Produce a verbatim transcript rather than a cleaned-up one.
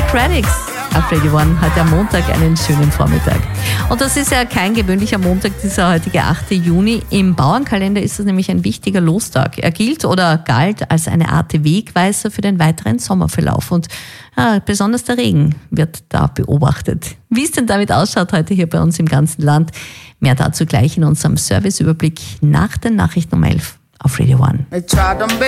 Craddox auf Radio One heute am Montag einen schönen Vormittag. Und das ist ja kein gewöhnlicher Montag, dieser heutige achte Juni. Im Bauernkalender ist es nämlich ein wichtiger Lostag. Er gilt oder galt als eine Art Wegweiser für den weiteren Sommerverlauf. Und ja, besonders der Regen wird da beobachtet. Wie es denn damit ausschaut heute hier bei uns im ganzen Land, mehr dazu gleich in unserem Serviceüberblick nach den Nachrichten um elf auf Radio One.